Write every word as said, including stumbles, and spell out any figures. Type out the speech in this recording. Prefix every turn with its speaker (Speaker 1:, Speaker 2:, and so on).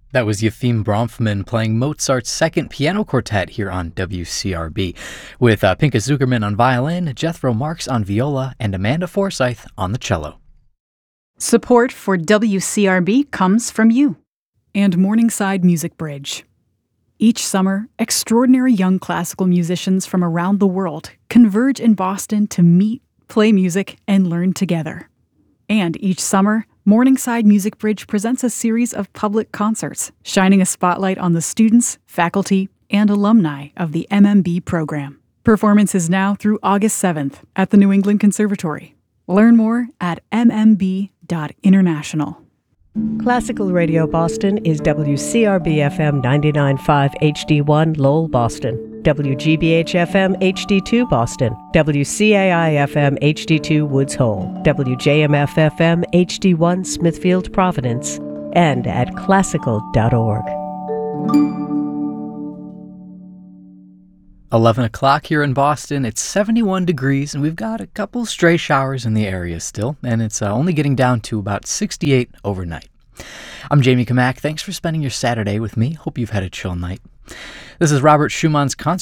Speaker 1: That was Yothim Bronfman playing Mozart's Second Piano Quartet here on W C R B, with uh, Pinka Zuckerman on violin, Jethro Marks on viola, and Amanda Forsyth on the cello.
Speaker 2: Support for W C R B comes from you and Morningside Music Bridge. Each summer, extraordinary young classical musicians from around the world converge in Boston to meet, play music, and learn together. And each summer, Morningside Music Bridge presents a series of public concerts, shining a spotlight on the students, faculty, and alumni of the M M B program. Performance is now through August seventh at the New England Conservatory. Learn more at m m b dot international.
Speaker 3: Classical Radio Boston is W C R B F M ninety-nine point five H D one Lowell, Boston, W G B H F M H D two Boston, W C A I F M H D two Woods Hole, W J M F F M H D one Smithfield, Providence, and at classical dot org.
Speaker 1: eleven o'clock here in Boston. It's seventy-one degrees, and we've got a couple stray showers in the area still, and it's uh, only getting down to about sixty-eight overnight. I'm Jamie Kamak. Thanks for spending your Saturday with me. Hope you've had a chill night. This is Robert Schumann's concert